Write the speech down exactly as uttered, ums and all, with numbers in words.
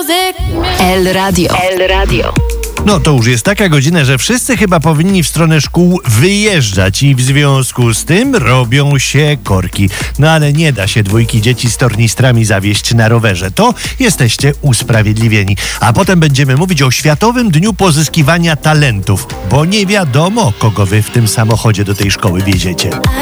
El Radio. El Radio. No to już jest taka godzina, że wszyscy chyba powinni w stronę szkół wyjeżdżać i w związku z tym robią się korki. No ale nie da się dwójki dzieci z tornistrami zawieźć na rowerze. To jesteście usprawiedliwieni. A potem będziemy mówić o Światowym Dniu Pozyskiwania Talentów, bo nie wiadomo, kogo wy w tym samochodzie do tej szkoły wieziecie.